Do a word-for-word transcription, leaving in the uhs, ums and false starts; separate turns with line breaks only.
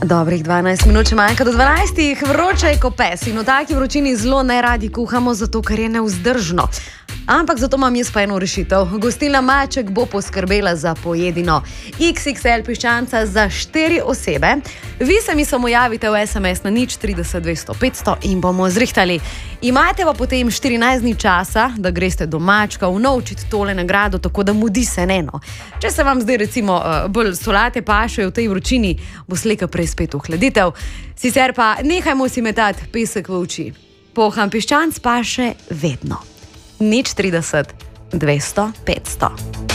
Dobrih dvanajst minut, če manjka do dvanajstih, vroče je kot pes in v taki vročini zelo najradi kuhamo, zato ker je nevzdržno. Ampak zato imam jaz pa eno rešitev. Gostilna Maček bo poskrbela za pojedino iks iks el piščanca za štiri osebe. Vi se mi samo javite v es em es na nič trideset dvesto petsto in bomo zrihtali. Imate pa potem štirinajst dni časa, da greste do Mačka unovčiti tole nagrado, tako da mudi se neno. Če se vam zdaj recimo bolj solate pašejo v tej vročini, bo slejka prej spet ohladitev. Sicer pa nehajmo si metati pesek v oči. Pohan piščanc paše vedno. nič trideset dvesto petsto.